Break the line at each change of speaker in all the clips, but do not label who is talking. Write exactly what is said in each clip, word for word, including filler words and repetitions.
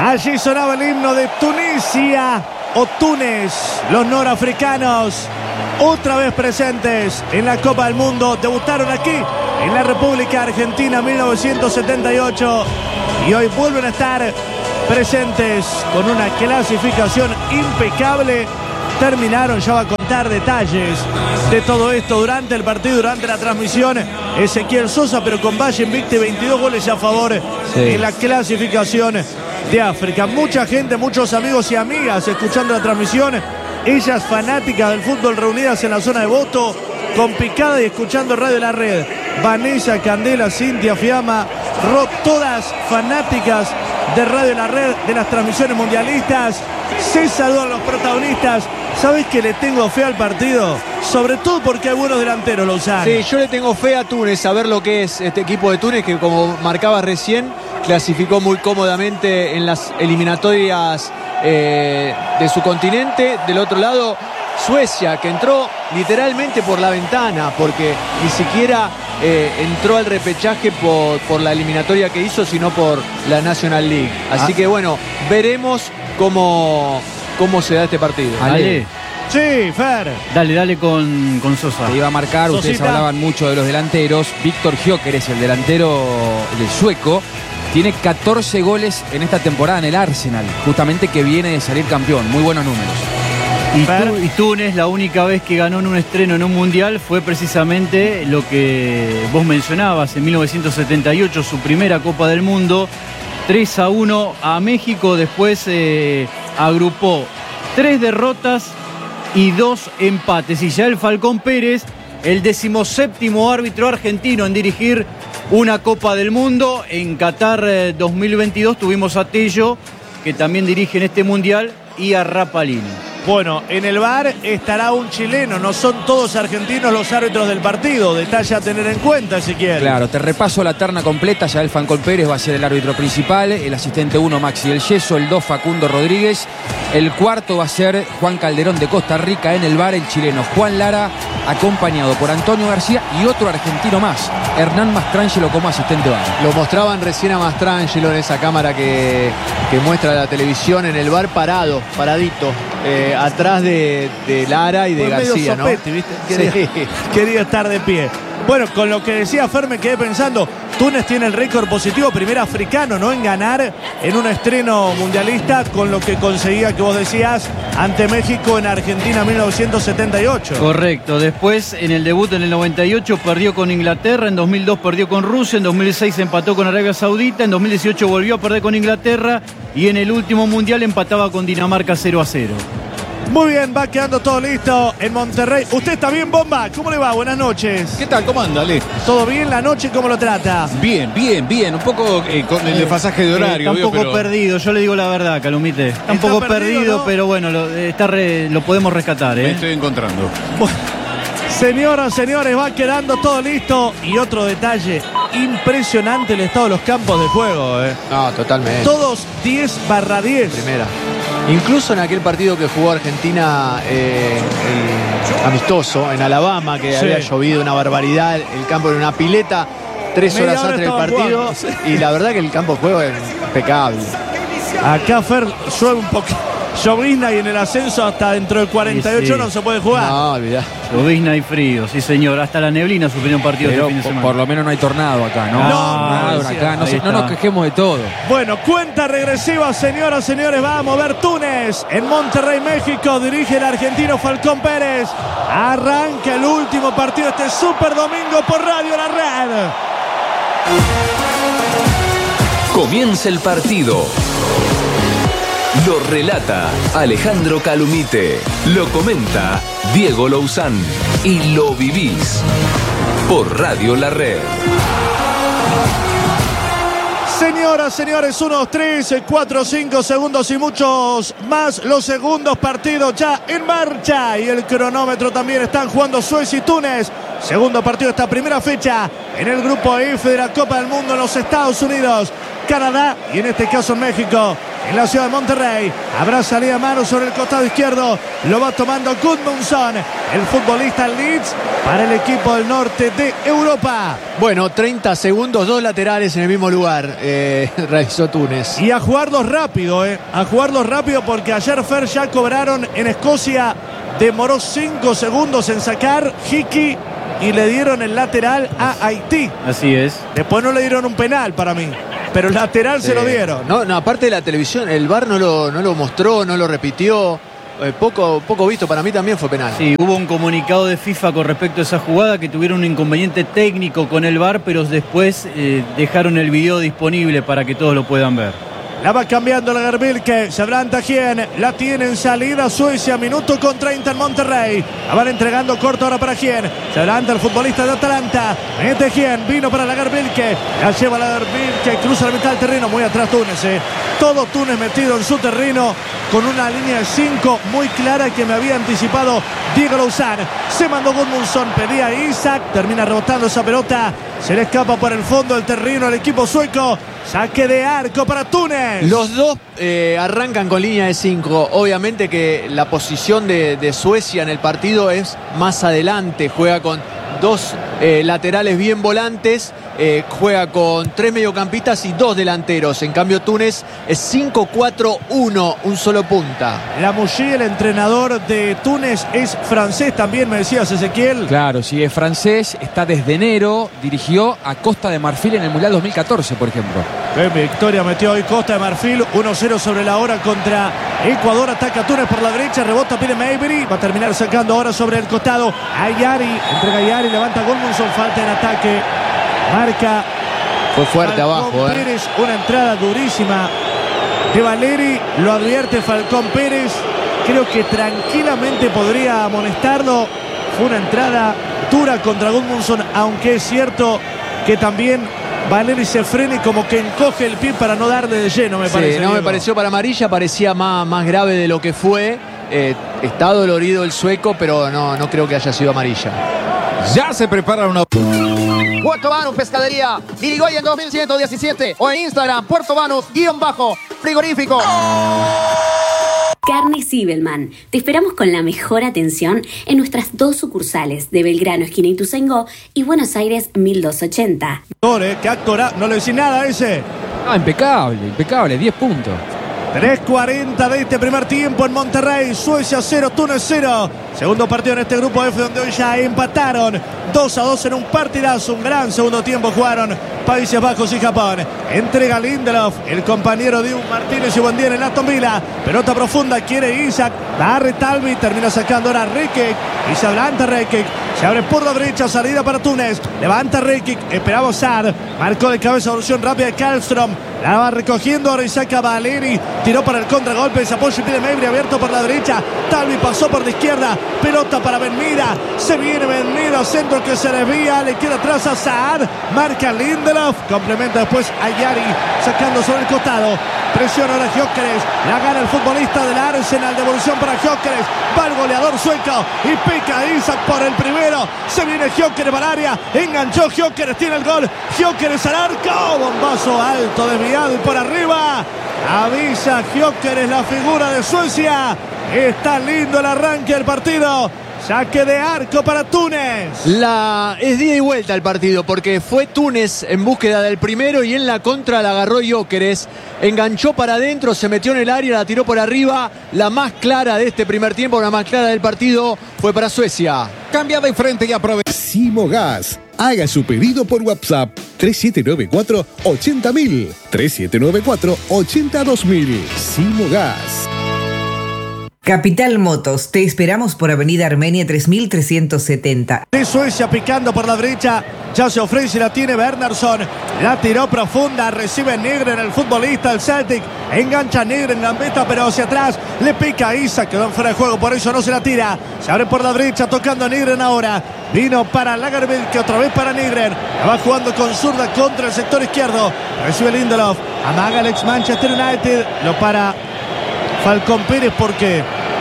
Allí sonaba el himno de Tunisia o Túnez, los norafricanos, otra vez presentes en la Copa del Mundo. Debutaron aquí en la República Argentina en mil novecientos setenta y ocho y hoy vuelven a estar presentes con una clasificación impecable. Terminaron, ya va a contar detalles de todo esto durante el partido, durante la transmisión. Ezequiel Sosa, pero con Valle invicto, veintidós goles a favor sí. en la clasificación de África. Mucha gente, muchos amigos y amigas escuchando la transmisión. Ellas fanáticas del fútbol reunidas en la zona de voto, con picada y escuchando Radio La Red. Vanessa, Candela, Cintia, Fiamma, Ro, todas fanáticas de Radio La Red, de las transmisiones mundialistas. Se saludan los protagonistas. ¿Sabes que le tengo fe al partido? Sobre todo porque hay buenos delanteros, Lozano.
Sí, yo le tengo fe a Túnez, a ver lo que es este equipo de Túnez, que como marcaba recién, clasificó muy cómodamente en las eliminatorias eh, de su continente. Del otro lado, Suecia, que entró literalmente por la ventana, porque ni siquiera eh, entró al repechaje por, por la eliminatoria que hizo, sino por la National League. Así ah. que bueno, veremos cómo, cómo se da este partido.
Ale.
Sí, Fer.
Dale, dale con, con Sosa.
Se iba a marcar, Sosita. Ustedes hablaban mucho de los delanteros. Víctor Gyökeres, el delantero del sueco, tiene catorce goles en esta temporada en el Arsenal, justamente que viene de salir campeón. Muy buenos números.
Y, tú, y Túnez, la única vez que ganó en un estreno en un mundial fue precisamente lo que vos mencionabas, en mil novecientos setenta y ocho, su primera Copa del Mundo, tres a uno a México. Después eh, agrupó tres derrotas y dos empates. Y ya el Falcón Pérez, el decimoséptimo árbitro argentino en dirigir una Copa del Mundo. En Qatar eh, dos mil veintidós tuvimos a Tello, que también dirige en este mundial, y a Rapalini.
Bueno, en el V A R estará un chileno, no son todos argentinos los árbitros del partido, detalle a tener en cuenta si quieres.
Claro, te repaso la terna completa. Ya el Falcón Pérez va a ser el árbitro principal, el asistente uno Maxi del Yeso, el dos Facundo Rodríguez, el cuarto va a ser Juan Calderón de Costa Rica, en el V A R el chileno Juan Lara, acompañado por Antonio García y otro argentino más, Hernán Mastrangelo, como asistente V A R.
Lo mostraban recién a Mastrangelo en esa cámara que, que muestra la televisión, en el V A R parado, paradito. Eh, atrás de, de Lara y de
Por
García,
sopete,
¿no?
¿viste? Quería, sí. quería estar de pie. Bueno, con lo que decía Fer, me quedé pensando, Túnez tiene el récord positivo, primer africano, ¿no?, en ganar en un estreno mundialista, con lo que conseguía, que vos decías, ante México en Argentina mil novecientos setenta y ocho.
Correcto. Después, en el debut en el noventa y ocho, perdió con Inglaterra, en dos mil dos perdió con Rusia, en dos mil seis empató con Arabia Saudita, en dos mil dieciocho volvió a perder con Inglaterra y en el último mundial empataba con Dinamarca cero a cero.
Muy bien, va quedando todo listo en Monterrey. ¿Usted está bien, Bomba? ¿Cómo le va? Buenas noches.
¿Qué tal? ¿Cómo anda, Ale?
¿Todo bien? ¿La noche cómo lo trata?
Bien, bien, bien. Un poco eh, con el desfasaje de horario.
Eh, está un poco
pero...
perdido, yo le digo la verdad, Calumite. Está, está un poco perdido, perdido ¿no? Pero bueno, lo, está re, lo podemos rescatar. ¿eh?
Me estoy encontrando.
Bueno, señoras, señores, va quedando todo listo. Y otro detalle, impresionante el estado de los campos de juego. ¿eh?
No, totalmente.
Todos diez barra diez.
Primera. Incluso en aquel partido que jugó Argentina eh, el amistoso en Alabama, que sí. había llovido una barbaridad, el campo era una pileta, tres Media horas antes del partido, jugando, sí. y la verdad que el campo de juego es impecable.
Acá Fer llueve un poquito. Llovizna y en el ascenso hasta dentro de cuarenta y ocho sí, sí. no se puede jugar.
No, olvidá.
Llovizna y frío, sí señor. Hasta la neblina suspendió un partido
Pero
este fin de semana.
Por lo menos no hay tornado acá, ¿no?
No,
no,
no,
no, acá. no, se, no nos quejemos de todo.
Bueno, cuenta regresiva, señoras, señores. Va a mover Túnez en Monterrey, México. Dirige el argentino Falcón Pérez. Arranca el último partido este Super Domingo por Radio La Red.
Comienza el partido. Lo relata Alejandro Calumite, lo comenta Diego Louzán y lo vivís por Radio La Red.
Señoras, señores, uno, dos, tres, cuatro, cinco segundos y muchos más. Los segundos partidos ya en marcha. Y el cronómetro también. Están jugando Suecia y Túnez. Segundo partido de esta primera fecha en el grupo F de la Copa del Mundo en los Estados Unidos, Canadá y en este caso México. en la ciudad de Monterrey. Habrá salida de mano sobre el costado izquierdo. Lo va tomando Gudmundsson, el futbolista Leeds, para el equipo del norte de Europa.
Bueno, treinta segundos, dos laterales en el mismo lugar, eh, realizó Túnez.
Y a jugarlos rápido, eh. A jugarlos rápido porque ayer, Fer, ya cobraron en Escocia. Demoró cinco segundos en sacar Hickey y le dieron el lateral a Haití.
Así es.
Después no le dieron un penal para mí, pero el lateral se
Eh,
lo dieron.
No, no, aparte de la televisión, el V A R no lo, no lo mostró, no lo repitió. Eh, poco, poco visto, para mí también fue penal.
Sí, hubo un comunicado de FIFA con respecto a esa jugada, que tuvieron un inconveniente técnico con el V A R, pero después eh, dejaron el video disponible para que todos lo puedan ver.
La va cambiando la Gerbilke, se adelanta Gien, la tiene en salida Suecia, minuto con treinta en Monterrey. La van entregando corto ahora para Gien, se adelanta el futbolista de Atalanta, mete Gien, vino para la Gerbilke, la lleva la Gerbilke, cruza la mitad del terreno, muy atrás Túnez, eh. todo Túnez metido en su terreno, con una línea de cinco muy clara que me había anticipado Diego Lozán. Se mandó Gudmundsson, pedía a Isaac, termina rebotando esa pelota, se le escapa por el fondo del terreno al equipo sueco. Saque de arco para Túnez.
Los dos eh, arrancan con línea de cinco. Obviamente que la posición de, de Suecia en el partido es más adelante. Juega con dos eh, laterales bien volantes. Eh, juega con tres mediocampistas y dos delanteros. En cambio Túnez es cinco cuatro uno, un solo punta.
Lamouchi, el entrenador de Túnez, es francés también, me decías, Ezequiel.
Claro, sí, es francés, está desde enero, dirigió a Costa de Marfil en el Mundial dos mil catorce, por ejemplo.
Qué victoria metió hoy Costa de Marfil, uno cero sobre la hora contra Ecuador. Ataca Túnez por la derecha, rebota, pide Maybury, va a terminar sacando ahora sobre el costado a Yari, entrega Yari, levanta Gudmundsson, falta en ataque, marca.
Fue fuerte
Falcón
abajo, eh.
Pérez, una entrada durísima de Valeri, lo advierte Falcón Pérez, creo que tranquilamente podría amonestarlo. Fue una entrada dura contra Gudmundsson, aunque es cierto que también Valeri se frena y como que encoge el pie para no darle de lleno, me
Sí,
parece.
no me
Diego.
pareció para amarilla, parecía más, más grave de lo que fue. Eh, está dolorido el sueco, pero no, no creo que haya sido amarilla.
Ya se prepara una...
Puerto Banús Pescadería, Irigoyen dos mil ciento diecisiete o en Instagram, Puerto Banús, guión bajo, frigorífico.
Carne Zibelman. Te esperamos con la mejor atención en nuestras dos sucursales de Belgrano, esquina Ituzaingó, y Buenos Aires mil doscientos ochenta.
Actor, eh, qué actora, no le decís nada a ese.
Ah, impecable, impecable, diez puntos.
tres cuarenta de este primer tiempo en Monterrey. Suecia cero, Túnez cero. Segundo partido en este grupo F, donde hoy ya empataron dos a dos en un partidazo. Un gran segundo tiempo jugaron Países Bajos y Japón. Entrega Lindelof, el compañero de un Martínez y Buendía en el Aston Villa. Pelota profunda, quiere Isaac. Barre Talvi, termina sacando ahora Rekic. Y se adelanta Rekic. Se abre por la derecha, salida para Túnez. Levanta Rekic, esperaba Sad. Marcó de cabeza, solución rápida de Karlström. La va recogiendo ahora y saca Valeri. Tiró para el contragolpe, se apoya y pide Maybury, abierto por la derecha. Talvi pasó por la izquierda. Pelota para Benmira. Se viene Benmira, centro que se desvía. Le queda atrás a Saad. Marca Lindelof. Complementa después a Yari, sacando sobre el costado. Presiona ahora Gyökeres. La gana el futbolista del Arsenal. Devolución para Gyökeres. Va el goleador sueco. Y pica Isaac por el primero. Se viene Gyökeres para el área. Enganchó Gyökeres. Tiene el gol. Gyökeres al arco. Bombazo alto, desviado y por arriba. Avisa Gyökeres, la figura de Suecia. Está lindo el arranque del partido. Saque de arco para Túnez.
La, es día y vuelta el partido, porque fue Túnez en búsqueda del primero y en la contra la agarró Gyökeres. Enganchó para adentro, se metió en el área, la tiró por arriba. La más clara de este primer tiempo, la más clara del partido, fue para Suecia.
Cambia de frente y aprovecha.
Simogas. Haga su pedido por WhatsApp tres siete nueve cuatro, ochenta mil, tres siete nueve cuatro, ochenta dos mil. Simogas.
Capital Motos, te esperamos por Avenida Armenia tres mil trescientos setenta.
De Suecia picando por la derecha, ya se ofrece y la tiene Bernardsson. La tiró profunda, recibe Nygren, el futbolista del Celtic. Engancha Nygren, la meta pero hacia atrás. Le pica a Isaac, quedó fuera de juego, por eso no se la tira. Se abre por la derecha, tocando a Nygren ahora. Vino para Lagerbielke, que otra vez para Nygren. La va jugando con zurda contra el sector izquierdo. Recibe Lindelof, amaga el ex Manchester United. Lo para Falcón Pérez porque...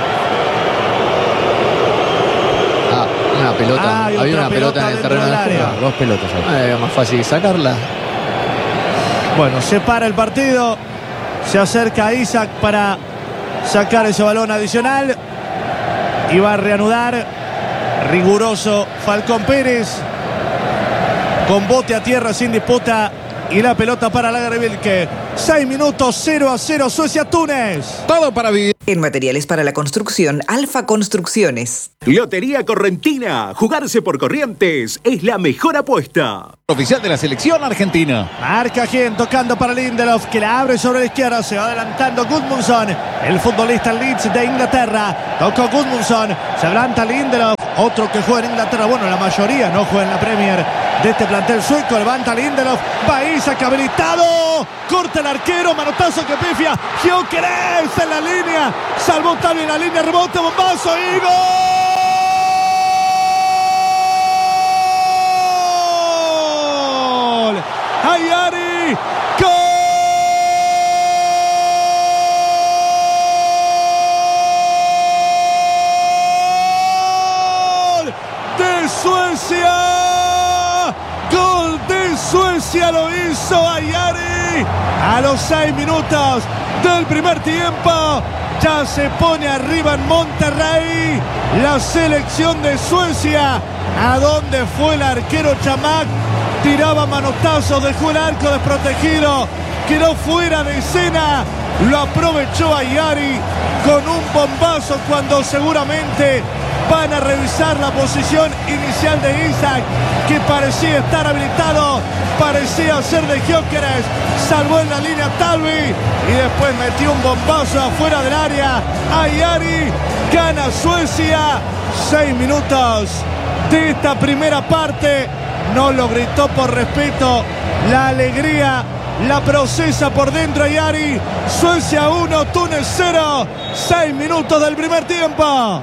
Ah, una pelota.
Ah, hay
había
otra
una pelota, en el
pelota
terreno de
dentro del
juego.
área.
Dos pelotas ahí.
Ah, era más fácil sacarla.
Bueno, se para el partido. Se acerca Isaac para sacar ese balón adicional. Y va a reanudar. Riguroso Falcón Pérez. Con bote a tierra sin disputa. Y la pelota para Lagerbielke. seis minutos, cero a cero, Suecia-Túnez.
Todo para vivir.
En materiales para la construcción, Alfa Construcciones.
Lotería Correntina. Jugarse por corrientes es la mejor apuesta.
Oficial de la selección argentina.
Marca Gien tocando para Lindelof, que la abre sobre la izquierda. Se va adelantando Gudmundsson, el futbolista Leeds de Inglaterra. Tocó Gudmundsson, se adelanta Lindelof. Otro que juega en Inglaterra, bueno, la mayoría no juega en la Premier de este plantel sueco. Levanta Lindelof, va Isaac habilitado. Corta el arquero, manotazo que pifia. Gyökeres en la línea. Salvó también la línea, rebote, bombazo y gol. Ayari, gol de Suecia, gol de Suecia, lo hizo Ayari a los seis minutos del primer tiempo. Ya se pone arriba en Monterrey la selección de Suecia. ¿A dónde fue el arquero Chamakh? Tiraba manotazos, dejó el arco desprotegido, quedó fuera de escena, lo aprovechó Ayari con un bombazo cuando seguramente van a revisar la posición inicial de Isaac, que parecía estar habilitado, parecía ser de Gyökeres, salvó en la línea Talvi y después metió un bombazo afuera del área. Ayari gana Suecia, seis minutos de esta primera parte. No lo gritó por respeto, la alegría la procesa por dentro Ayari. Suecia uno, Túnez cero, seis minutos del primer tiempo.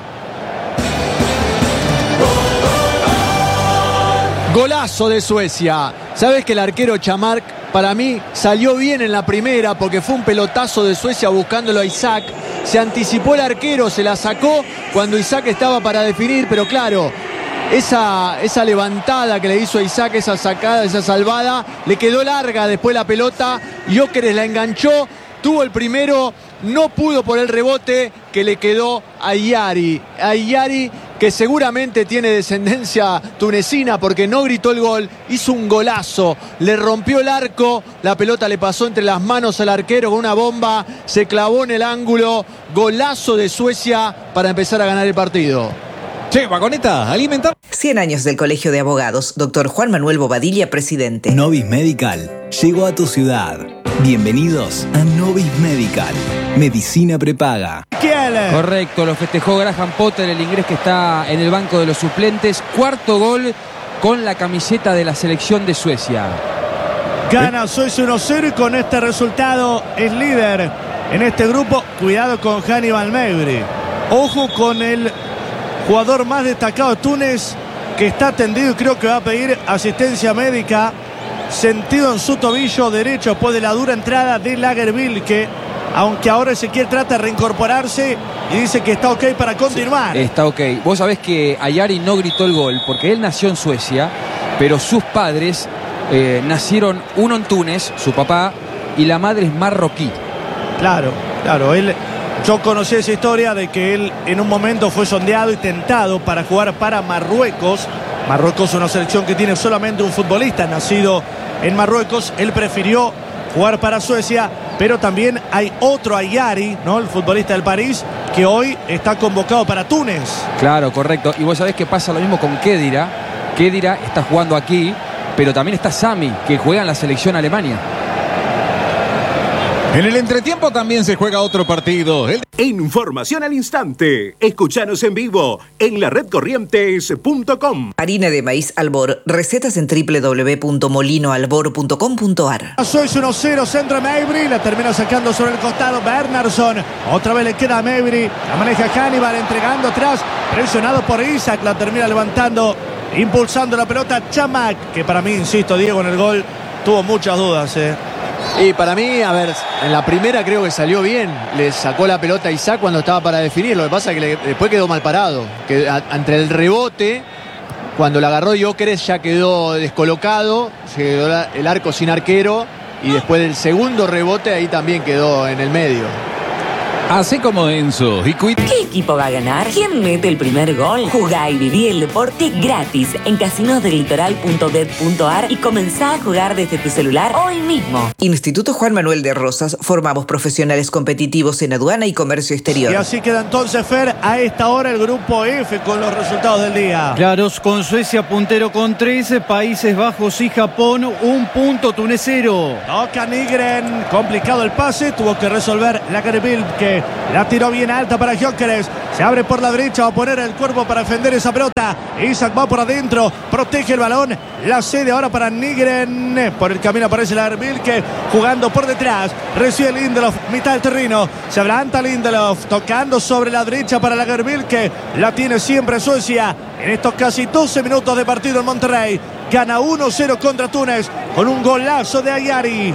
Golazo de Suecia. Sabes que el arquero Chamakh para mí salió bien en la primera porque fue un pelotazo de Suecia buscándolo a Isaac. Se anticipó el arquero, se la sacó cuando Isaac estaba para definir, pero claro, Esa, esa levantada que le hizo a Isaac, esa sacada, esa salvada, le quedó larga después la pelota. Gyökeres la enganchó, tuvo el primero, no pudo por el rebote que le quedó a Ayari. Ayari, que seguramente tiene descendencia tunecina porque no gritó el gol, hizo un golazo, le rompió el arco, la pelota le pasó entre las manos al arquero con una bomba, se clavó en el ángulo. Golazo de Suecia para empezar a ganar el partido.
Che, vagoneta, alimentar.
cien años del Colegio de Abogados, doctor Juan Manuel Bobadilla, presidente.
Novis Medical llegó a tu ciudad. Bienvenidos a Novis Medical. Medicina prepaga.
Correcto, lo festejó Graham Potter, el inglés que está en el banco de los suplentes. Cuarto gol con la camiseta de la selección de Suecia.
Gana Suecia uno cero y con este resultado es líder en este grupo. Cuidado con Hannibal Mejbri. Ojo con el jugador más destacado de Túnez, que está tendido y creo que va a pedir asistencia médica. Sentido en su tobillo derecho después de la dura entrada de Lagerbielke, aunque ahora Ezequiel trata de reincorporarse y dice que está ok para continuar.
Sí, está ok. Vos sabés que Ayari no gritó el gol porque él nació en Suecia, pero sus padres eh, nacieron, uno en Túnez, su papá, y la madre es marroquí.
Claro, claro, él... Yo conocí esa historia de que él en un momento fue sondeado y tentado para jugar para Marruecos. Marruecos es una selección que tiene solamente un futbolista nacido en Marruecos. Él prefirió jugar para Suecia, pero también hay otro Ayari, ¿no? El futbolista del París, que hoy está convocado para Túnez.
Claro, correcto. Y vos sabés que pasa lo mismo con Khedira. Khedira está jugando aquí, pero también está Sami, que juega en la selección Alemania.
En el entretiempo también se juega otro partido. El...
Información al instante. Escuchanos en vivo en la red corrientes punto com.
Harina de maíz Albor. Recetas en doble u doble u doble u punto molino albor punto com punto a r.
Suecia uno cero, centro de Mejbri. La termina sacando sobre el costado Bernhardsson. Otra vez le queda a Mejbri. La maneja Hannibal, entregando atrás. Presionado por Isaac. La termina levantando, impulsando la pelota Chamakh, que para mí, insisto, Diego, en el gol tuvo muchas dudas, eh.
Y para mí, a ver, en la primera creo que salió bien. Le sacó la pelota a Isaac cuando estaba para definir. Lo que pasa es que le, después quedó mal parado. Que a, entre el rebote, cuando la agarró Gyökeres ya quedó descolocado. Se quedó la, el arco sin arquero. y después del segundo rebote ahí también quedó en el medio.
Así como Enzo y Cuit.
¿Qué equipo va a ganar? ¿Quién mete el primer gol? Jugá y viví el deporte gratis en casinos del litoral punto bet punto ar y comenzá a jugar desde tu celular hoy mismo.
Instituto Juan Manuel de Rosas. Formamos profesionales competitivos en aduana y comercio exterior.
Y así queda entonces, Fer, a esta hora el grupo F con los resultados del día.
Claros con Suecia puntero con trece, Países Bajos y Japón un punto, Túnez cero.
Toca Nigren, complicado el pase, tuvo que resolver Lagerbielke, que la tiró bien alta para Gyökeres. Se abre por la derecha, va a poner el cuerpo para defender esa pelota. Isaac va por adentro, protege el balón. La cede ahora para Nigren. Por el camino aparece Lagerbielke jugando por detrás. Recibe Lindelof, mitad del terreno. Se adelanta Lindelof, tocando sobre la derecha para Lagerbielke. La tiene siempre Suecia. En estos casi doce minutos de partido en Monterrey. Gana uno cero contra Túnez con un golazo de Ayari.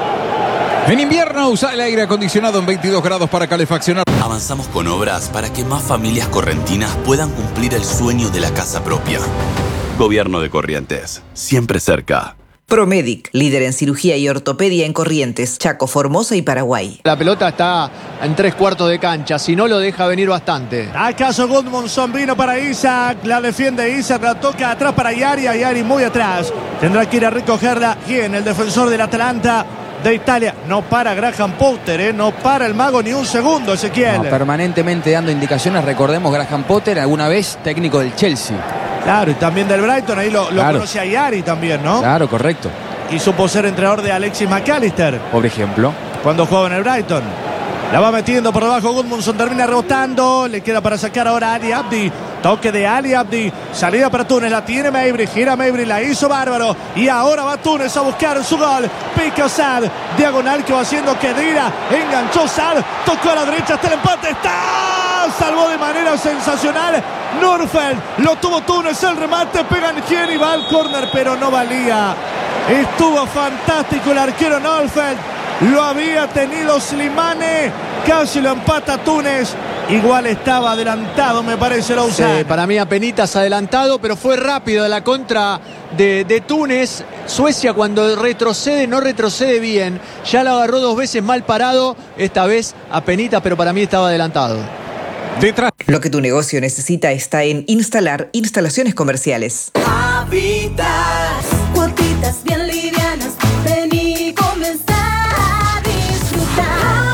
En invierno usa el aire acondicionado en veintidós grados para calefaccionar.
Avanzamos con obras para que más familias correntinas puedan cumplir el sueño de la casa propia. Gobierno de Corrientes, siempre cerca.
Promedic, líder en cirugía y ortopedia en Corrientes, Chaco, Formosa y Paraguay.
La pelota está en tres cuartos de cancha, si no lo deja venir bastante.
¿Acaso Gudmundsson vino para Isaac? La defiende Isaac, la toca atrás para Ayari, Ayari muy atrás. Tendrá que ir a recogerla. ¿Quién? El defensor del Atalanta de Italia. No para Graham Potter, ¿eh? No para el mago ni un segundo, Ezequiel.
No, permanentemente dando indicaciones. Recordemos, Graham Potter, alguna vez técnico del Chelsea.
Claro, y también del Brighton, ahí lo, lo
claro.
conoce a Ayari también, ¿no?
Claro, correcto.
Y supo ser entrenador de Alexis McAllister.
Por ejemplo.
Cuando jugaba en el Brighton. La va metiendo por debajo Gudmundsson, termina rebotando. Le queda para sacar ahora a Ali Abdi. Toque de Ali Abdi. Salida para Túnez, la tiene Mejbri. Gira Mejbri, la hizo bárbaro. Y ahora va Túnez a buscar su gol. Pica Sad. Diagonal que va haciendo Khedira. Enganchó Sad. Tocó a la derecha hasta el empate. ¡Está! Salvó de manera sensacional Nurfeld. Lo tuvo Túnez. El remate. Pega en Gien y va al córner, pero no valía. Estuvo fantástico el arquero Nurfeld. Lo había tenido Slimane. Casi lo empata Túnez. Igual estaba adelantado, me parece, Lozano.
Sí, para mí apenitas adelantado, pero fue rápido de la contra de, de Túnez. Suecia, cuando retrocede, no retrocede bien. Ya lo agarró dos veces mal parado. Esta vez apenitas, pero para mí estaba adelantado.
Detrás. Lo que tu negocio necesita está en Instalar Instalaciones Comerciales.
Habitas, cuotitas bien livianas. Vení, comenzar a disfrutar.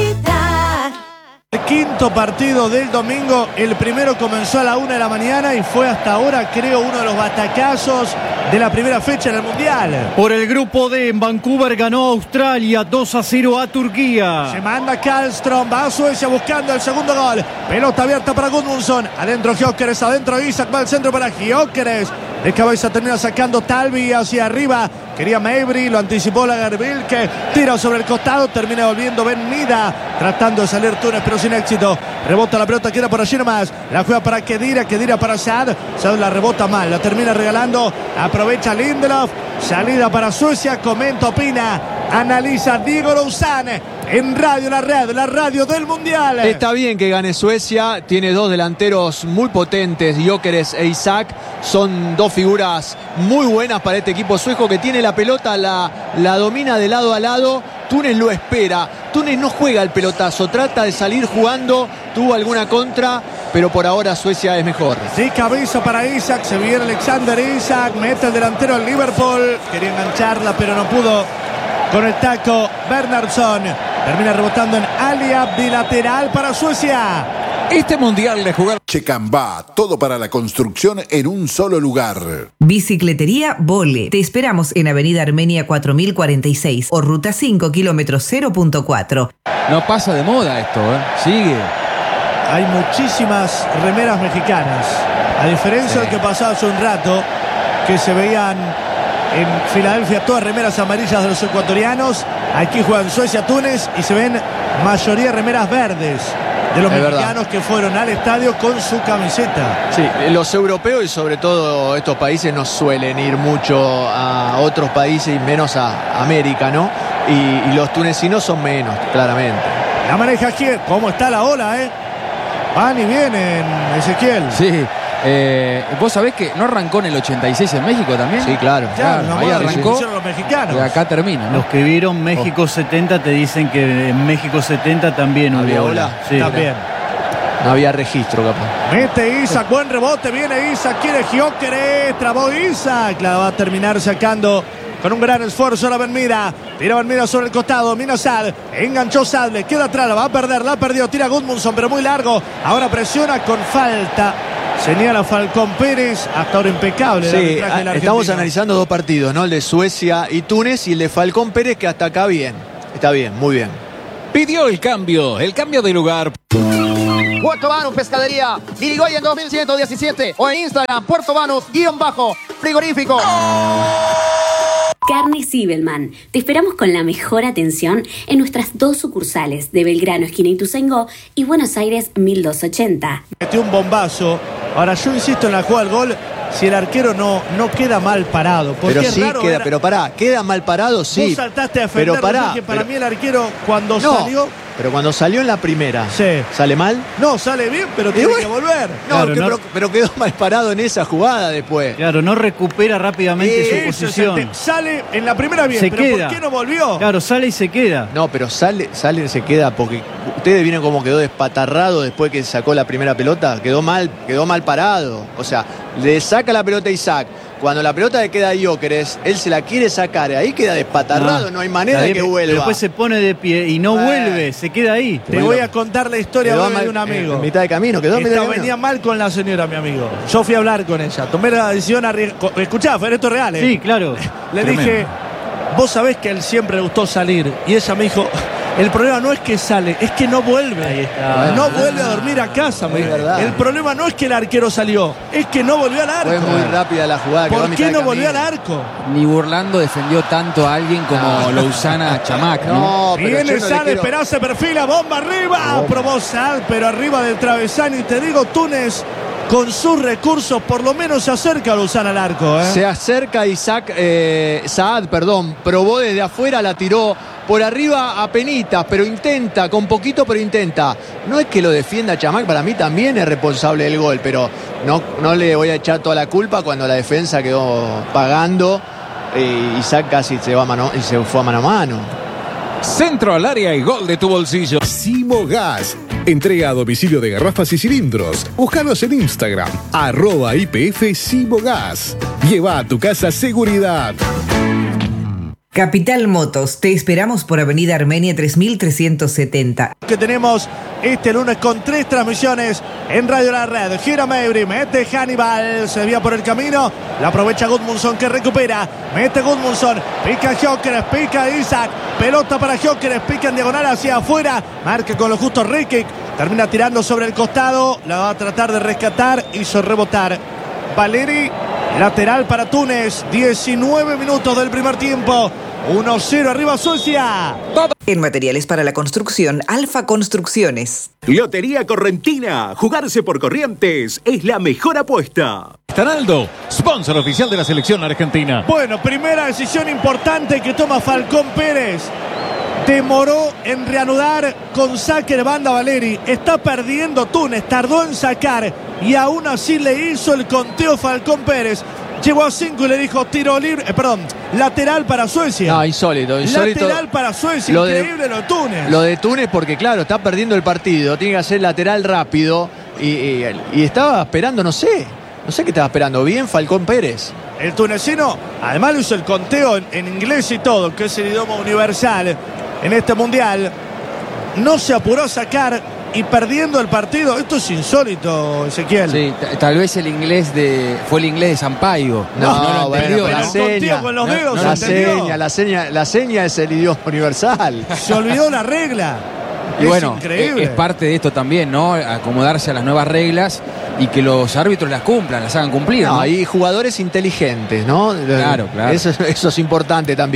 El quinto partido del domingo, el primero comenzó a la una de la mañana y fue hasta ahora, creo, uno de los batacazos de la primera fecha en el Mundial.
Por el grupo D, en Vancouver ganó Australia dos a cero a Turquía.
Se manda Karlström, va a Suecia buscando el segundo gol. Pelota abierta para Gudmundsson. Adentro Gyökeres, adentro Isaac, va al centro para Gyökeres. De cabeza termina sacando Talvi hacia arriba. Quería Mejbri, lo anticipó Lagerbielke. Tira sobre el costado, termina volviendo Ben Mida. Tratando de salir Túnez, pero sin éxito. Rebota la pelota, queda por allí nomás. La juega para Khedira, Khedira para Saad. Saad la rebota mal, la termina regalando. Aprovecha Lindelof. Salida para Suecia, comenta, opina, analiza Diego Lozano. En Radio La Red, la radio del Mundial.
Está bien que gane Suecia. Tiene dos delanteros muy potentes, Gyökeres e Isaac. Son dos figuras muy buenas para este equipo sueco que tiene la pelota, la, la domina de lado a lado. Túnez lo espera. Túnez no juega el pelotazo, trata de salir jugando. Tuvo alguna contra, pero por ahora Suecia es mejor.
De cabeza para Isaac, se viene Alexander Isaac, mete el delantero al Liverpool. Quería engancharla, pero no pudo. Con el taco, Bernhardsson termina rebotando en Ali Abdi, lateral para Suecia.
Este mundial de jugar.
Checambá, todo para la construcción en un solo lugar.
Bicicletería Vole. Te esperamos en Avenida Armenia cuatro mil cuarenta y seis o Ruta cinco, kilómetro cero punto cuatro.
No pasa de moda esto, ¿eh? Sigue.
Hay muchísimas remeras mexicanas. A diferencia sí. del que pasaba hace un rato, que se veían en Filadelfia todas remeras amarillas de los ecuatorianos. Aquí juegan Suecia-Túnez y se ven mayoría remeras verdes de los es mexicanos verdad. Que fueron al estadio con su camiseta.
Sí, los europeos y sobre todo estos países no suelen ir mucho a otros países y menos a América, ¿no? Y, y los tunecinos son menos, claramente.
La maneja aquí, ¿cómo está la ola, eh? Van y vienen, Ezequiel.
Sí, Eh, Vos sabés que no arrancó en el ochenta y seis en México también.
Sí, claro.
Claro,
Claro,
no,
ahí
bueno,
arrancó.
hicieron los mexicanos.
Y acá termina, ¿no?
Los que vieron México setenta te dicen que en México setenta también
¿Había
hubo
ola?
Sí.
También.
No había registro, capaz.
Mete Isaac, buen rebote, viene Isaac, quiere Gyökeres, trabó Isaac, la va a terminar sacando con un gran esfuerzo la Benmira. Tira Benmira sobre el costado, domina Sad, enganchó Sad, le queda atrás, la va a perder, la perdió, tira Gudmundsson, pero muy largo, ahora presiona con falta. Señala Falcón Pérez, hasta ahora impecable. el
Sí,
arbitraje del
a-
argentino.
estamos analizando dos partidos, ¿no? El de Suecia y Túnez y el de Falcón Pérez, que hasta acá bien. Está bien, muy bien.
Pidió el cambio, el cambio de lugar.
Puerto Banús Pescadería, Irigoyen dos mil ciento diecisiete o en Instagram, Puerto Banús, guión bajo, frigorífico.
Carnes Zibelman. Te esperamos con la mejor atención en nuestras dos sucursales de Belgrano, esquina Ituzaingó, y Buenos Aires mil doscientos ochenta.
Metió un bombazo. Ahora yo insisto en la jugada del gol, si el arquero no, no queda mal parado. Porque
Pero
es
sí
raro
queda,
ver-
pero pará, queda mal parado, sí.
Vos saltaste a defender,
pero pará,
que para
pero-
mí el arquero cuando
No,
salió,
pero cuando salió en la primera,
Sí.
¿sale mal?
no, sale bien, pero tiene
bueno,
que volver.
No,
Claro,
que-
no-
Pero, pero quedó mal parado en esa jugada después.
Claro, no recupera rápidamente
Eso
su
es el
posición.
te- sale en la primera bien,
Se
pero
queda.
¿por qué no volvió?
Claro, sale y se queda.
No, pero sale, sale, se queda porque ustedes vieron cómo quedó despatarrado después que sacó la primera pelota, quedó mal, quedó mal parado. O sea, le saca la pelota a Isaac. Cuando la pelota le queda a Gyökeres, él se la quiere sacar, ahí queda despatarrado, no, hay manera de que
Pero
vuelva.
Después se pone de pie y no
Eh.
vuelve, se queda ahí.
Te voy a contar la historia
Quedó
breve
mal-
de un amigo.
en mitad de camino, quedó en mitad de
Esta
camino.
venía mal con la señora, mi amigo. Yo fui a hablar con ella. Tomé la decisión arriesgada. Escuchá, Fer, esto es real, ¿eh?
Sí, claro.
Le
Tremendo.
dije, vos sabés que a él siempre le gustó salir. Y ella me dijo, el problema no es que sale, es que no vuelve.
Ahí está.
No vuelve a dormir a casa. me
Es
dijo.
verdad.
El problema no es que el arquero salió, es que no volvió al arco.
Fue muy rápida la jugada. quedó a
¿Por
mitad
qué
de
no
camino.
volvió al arco?
Ni burlando defendió tanto a alguien como Lousana Chamac, ¿no?
No, pero yo
Viene
no le
Sad,
quiero-
espera, se perfila, bomba arriba. Probó Sad, pero arriba del travesaño. Y te digo, Túnez, con sus recursos, por lo menos se acerca a Lousana al arco. ¿eh?
Se acerca Isaac, eh, Saad, perdón, probó desde afuera, la tiró por arriba a penitas, pero intenta, con poquito, pero intenta. No es que lo defienda Chamac, para mí también es responsable del gol, pero no, no le voy a echar toda la culpa cuando la defensa quedó pagando. Eh, Isaac casi se, va a mano, se fue a mano a mano.
Centro al área y gol de tu bolsillo.
Simo Gas. Entrega a domicilio de garrafas y cilindros. Búscanos en Instagram, arroba I P F Simo Gas. Lleva a tu casa seguridad.
Capital Motos, te esperamos por Avenida Armenia tres mil trescientos setenta.
Que tenemos este lunes con tres transmisiones en Radio La Red. Gira Mebri, mete Hannibal, se desvía por el camino, la aprovecha Gudmundsson que recupera, mete Gudmundsson, pica Gyökeres, pica Isaac, pelota para Gyökeres, pica en diagonal hacia afuera, marca con lo justo Rikic, termina tirando sobre el costado, la va a tratar de rescatar, hizo rebotar Valeri, lateral para Túnez, diecinueve minutos del primer tiempo. uno cero arriba Suecia.
En materiales para la construcción, Alfa Construcciones.
Lotería Correntina. Jugarse por corrientes es la mejor apuesta.
Tanaldo, sponsor oficial de la selección argentina.
Bueno, primera decisión importante que toma Falcón Pérez. Demoró en reanudar con saque de banda Valeri. Está perdiendo Túnez, tardó en sacar y aún así le hizo el conteo Falcón Pérez. Llegó a cinco y le dijo tiro libre, eh, perdón, lateral para Suecia.
No, insólito, insólito.
Lateral para Suecia,
Lo de-
increíble lo de Túnez.
Lo de Túnez porque, claro, está perdiendo el partido, tiene que hacer lateral rápido y, y- y estaba esperando, no sé, no sé qué estaba esperando. Bien Falcón Pérez.
El tunecino, además le hizo el conteo en, en inglés y todo, que es el idioma universal en este mundial. No se apuró a sacar y perdiendo el partido. Esto es insólito, Ezequiel.
Sí, t- tal vez el inglés de fue el inglés de Sampaio.
No,
lo
bueno,
entendió,
pero
¿no?
la seña,
con los
no,
dedos,
no,
¿se
la
entendió?
seña, la seña, la seña es el idioma universal.
Se olvidó la regla.
Y
Es
bueno,
increíble.
es parte de esto también, ¿no? Acomodarse a las nuevas reglas y que los árbitros las cumplan, las hagan cumplir, ¿no?
No, hay jugadores inteligentes, ¿no?
Claro, claro.
Eso, eso es importante también.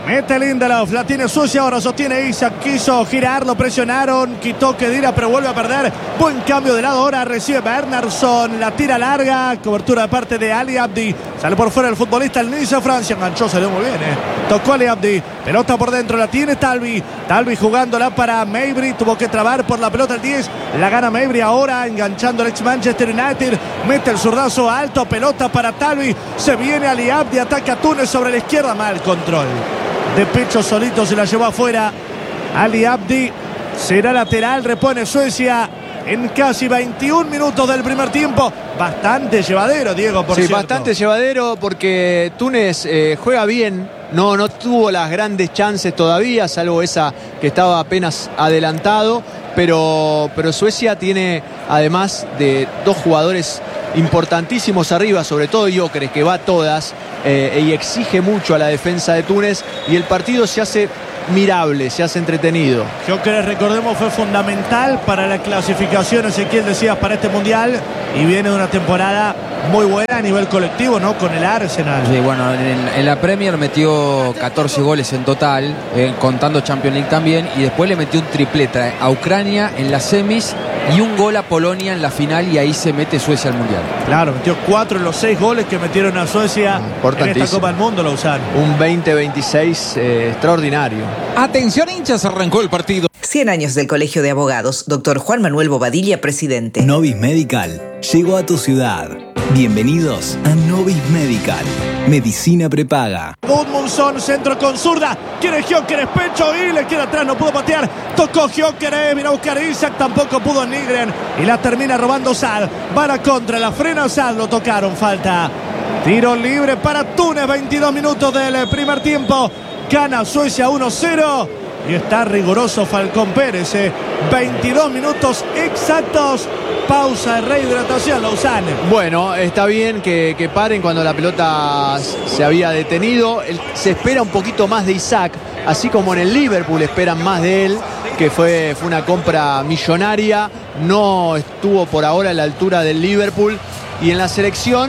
Mete Lindelof, la tiene Suecia, ahora sostiene Isaac, quiso girar, lo presionaron, quitó Kedira, pero vuelve a perder. Buen cambio de lado, ahora recibe Bernardsson, la tira larga, cobertura de parte de Ali Abdi. Sale por fuera el futbolista, el Nice Francia, enganchó, salió muy bien, eh. Tocó Ali Abdi, pelota por dentro, la tiene Talvi. Talvi jugándola para Mabry, tuvo que trabar por la pelota el diez, la gana Mabry ahora, enganchando el ex Manchester United, mete el zurdazo alto, pelota para Talvi, se viene Ali Abdi, ataca a Túnez sobre la izquierda, mal control. De pecho solito se la llevó afuera Ali Abdi. Será lateral, repone Suecia en casi veintiún minutos del primer tiempo. Bastante llevadero, Diego, por
sí,
cierto.
bastante llevadero porque Túnez eh, juega bien. No, no tuvo las grandes chances todavía, salvo esa que estaba apenas adelantado. Pero, pero Suecia tiene, además de dos jugadores importantísimos arriba, sobre todo Gyökeres, que va a todas eh, y exige mucho a la defensa de Túnez, y el partido se hace mirable, se hace entretenido.
Gyökeres, recordemos, fue fundamental para la clasificación, Ezequiel, decías, para este mundial, y viene de una temporada muy buena a nivel colectivo, ¿no? Con el Arsenal.
Sí, bueno, en, en la Premier metió catorce goles en total, eh, contando Champions League también, y después le metió un tripleta a Ucrania en las semis y un gol a Polonia en la final, y ahí se mete Suecia al mundial.
Claro, metió cuatro en los seis goles que metieron a Suecia en esta Copa del Mundo, lo usaron.
Un veinte veintiséis eh, extraordinario.
Atención, hinchas, arrancó el partido.
cien años del Colegio de Abogados. Doctor Juan Manuel Bobadilla, presidente.
Novis Medical llegó a tu ciudad. Bienvenidos a Novis Medical. Medicina prepaga.
Gudmundsson, centro con zurda. Quiere Gyökeres, pecho y le queda atrás, no pudo patear. Tocó Gyökeres, vino a buscar Isaac, tampoco pudo Nygren. Y la termina robando Sad. Va a contra, la frena Sad, lo tocaron, falta. Tiro libre para Túnez, veintidós minutos del primer tiempo. Gana Suecia uno cero. Y está riguroso Falcón Pérez, eh. veintidós minutos exactos. Pausa de rehidratación, Lausanne.
Bueno, está bien que, que paren cuando la pelota se había detenido. El, se espera un poquito más de Isaac, así como en el Liverpool esperan más de él, que fue, fue una compra millonaria. No estuvo por ahora a la altura del Liverpool. Y en la selección,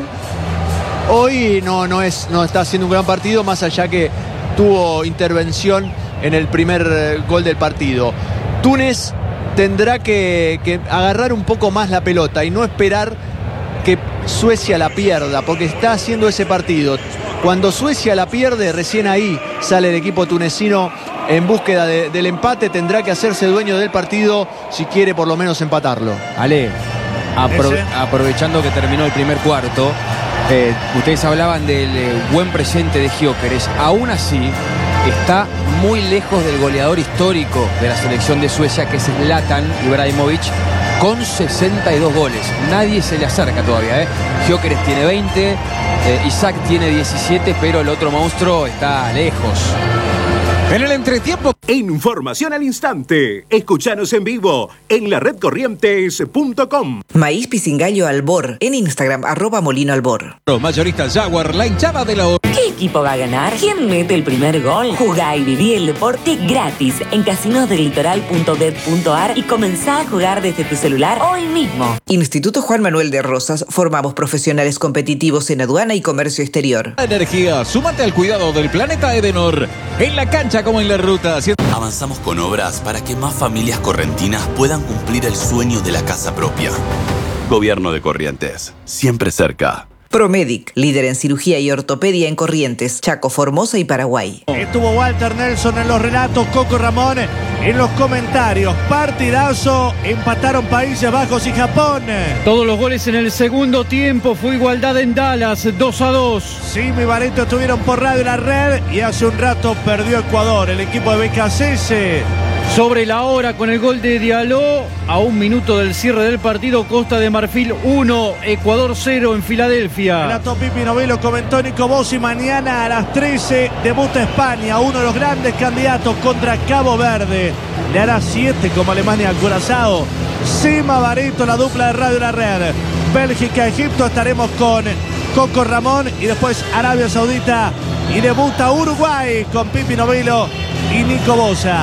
hoy no, no, es, no está haciendo un gran partido, más allá que tuvo intervención en el primer gol del partido. Túnez tendrá que, que agarrar un poco más la pelota y no esperar que Suecia la pierda, porque está haciendo ese partido. Cuando Suecia la pierde, recién ahí sale el equipo tunecino en búsqueda de, del empate. Tendrá que hacerse dueño del partido si quiere por lo menos empatarlo.
Ale, aprove aprovechando que terminó el primer cuarto, eh, ustedes hablaban del eh, buen presente de Gyökeres. Aún así, está muy lejos del goleador histórico de la selección de Suecia, que es Zlatan Ibrahimovic, con sesenta y dos goles. Nadie se le acerca todavía, ¿eh? Gyökeres tiene veinte, eh, Isaac tiene diecisiete, pero el otro monstruo está lejos.
En el entretiempo, información al instante. Escuchanos en vivo en la red corrientes punto com.
Maíz Pisingallo Albor. En Instagram, arroba Molino Albor.
Mayorista Jaguar, la hinchada de la...
¿Qué equipo va a ganar? ¿Quién mete el primer gol? Jugá y viví el deporte gratis en casinos del litoral punto bet punto ar y comenzá a jugar desde tu celular hoy mismo.
Instituto Juan Manuel de Rosas. Formamos profesionales competitivos en aduana y comercio exterior.
Energía, súmate al cuidado del planeta Edenor. En la cancha como en la ruta.
Avanzamos con obras para que más familias correntinas puedan cumplir el sueño de la casa propia. Gobierno de Corrientes, siempre cerca.
Promedic, líder en cirugía y ortopedia en Corrientes, Chaco, Formosa y Paraguay.
Estuvo Walter Nelson en los relatos, Coco Ramón en los comentarios. Partidazo, empataron Países Bajos y Japón.
Todos los goles en el segundo tiempo, fue igualdad en Dallas, dos a dos.
Simi y Barreto estuvieron por radio en la red y hace un rato perdió Ecuador, el equipo de B K C S.
Sobre la hora con el gol de Diallo, a un minuto del cierre del partido, Costa de Marfil uno, Ecuador cero en Filadelfia.
Relato Pipi Novelo, comentó Nico Bossi. Mañana a las trece debuta España, uno de los grandes candidatos contra Cabo Verde. Le hará siete como Alemania al Curazao. Sima Barreto, la dupla de radio La Red. Bélgica, Egipto, estaremos con Coco Ramón y después Arabia Saudita. Y debuta Uruguay con Pipi Novelo y Nico Bosa.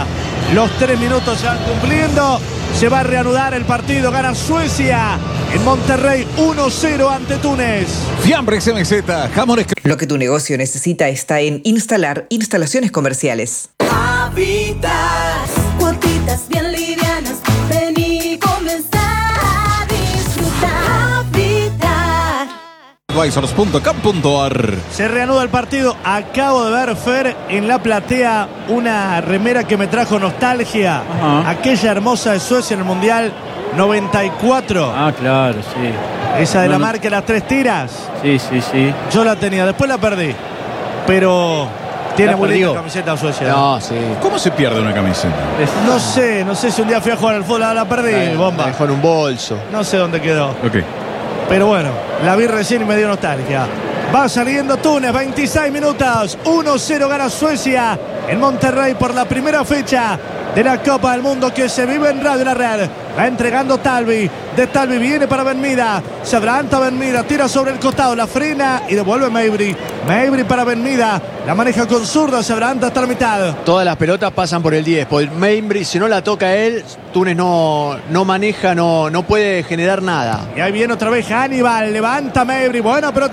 Los tres minutos se van cumpliendo. Se va a reanudar el partido. Gana Suecia en Monterrey uno cero ante Túnez.
Fiambres M Z, jamones.
Lo que tu negocio necesita está en Instalar Instalaciones Comerciales.
Habitas, cuotitas bien livianas, ven y comenzar a disfrutar. Habitat.
Advisors punto com punto ar.
Se reanuda el partido. Acabo de ver, Fer, en la platea una remera que me trajo nostalgia.
Ajá.
Aquella hermosa de Suecia en el Mundial noventa y cuatro.
Ah, claro, sí.
Esa de
No,
la
no.
marca de las tres tiras.
Sí, sí, sí.
Yo la tenía, después la perdí. Pero tiene
La
muy linda
perdió.
camiseta Suecia.
No, sí.
¿Cómo se pierde una camiseta?
No sé, no sé si un día fui a jugar al fútbol, la, la perdí,
La
bomba.
dejó en un bolso.
No sé dónde quedó.
Ok.
Pero bueno, la vi recién y me dio nostalgia. Va saliendo Túnez, veintiséis minutos. uno cero gana Suecia en Monterrey por la primera fecha de la Copa del Mundo que se vive en Radio La Red. Va entregando Talvi. De Talvi viene para Benmida. Se adelanta Benmida, tira sobre el costado, la frena y devuelve Mabry. Mabry para Benmida. La maneja con zurda, se adelanta hasta la mitad.
Todas las pelotas pasan por el diez. Por Mabry, si no la toca él, Túnez no, no maneja, no, no puede generar nada.
Y ahí viene otra vez Hannibal. Levanta Mabry. Buena pelota.